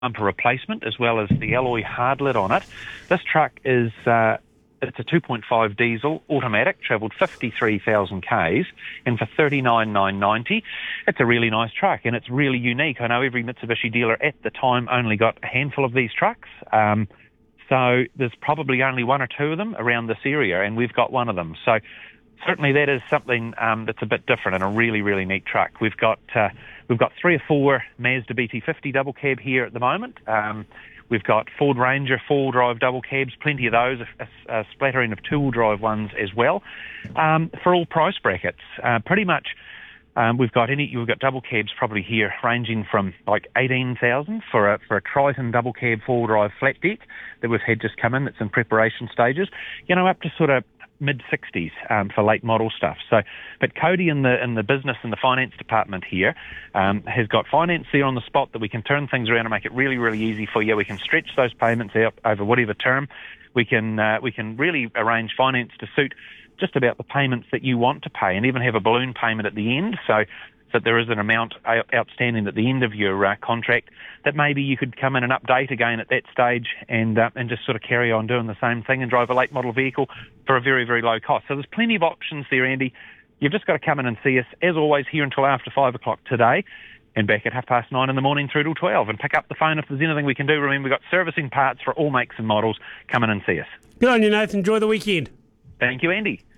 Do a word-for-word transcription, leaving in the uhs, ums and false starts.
bumper replacement as well as the alloy hard lid on it. This truck is uh, it's a two point five diesel automatic, travelled fifty-three thousand k's, and for thirty-nine thousand nine hundred ninety, it's a really nice truck and it's really unique. I know every Mitsubishi dealer at the time only got a handful of these trucks. Um, so there's probably only one or two of them around this area, and we've got one of them. So certainly that is something um, that's a bit different and a really, really neat truck. We've got uh, we've got three or four Mazda B T fifty double cab here at the moment. Um, we've got Ford Ranger four-wheel drive double cabs, plenty of those, a, a, a splattering of two-wheel drive ones as well, um, for all price brackets. Uh, pretty much um, we've got any we've got double cabs probably here ranging from like eighteen thousand for a for a Triton double cab four-wheel drive flat deck that we've had just come in that's in preparation stages, you know, up to sort of mid sixties um, for late model stuff. So, but Cody in the in the business and the finance department here um, has got finance there on the spot that we can turn things around and make it really, really easy for you. We can stretch those payments out over whatever term. We can uh, we can really arrange finance to suit just about the payments that you want to pay, and even have a balloon payment at the end. So. So that there is an amount outstanding at the end of your uh, contract that maybe you could come in and update again at that stage and uh, and just sort of carry on doing the same thing and drive a late model vehicle for a very, very low cost. So there's plenty of options there, Andy. You've just got to come in and see us, as always, here until after five o'clock today and back at half past nine in the morning through till twelve. And pick up the phone if there's anything we can do. Remember, we've got servicing parts for all makes and models. Come in and see us. Good on you, Nathan. Enjoy the weekend. Thank you, Andy.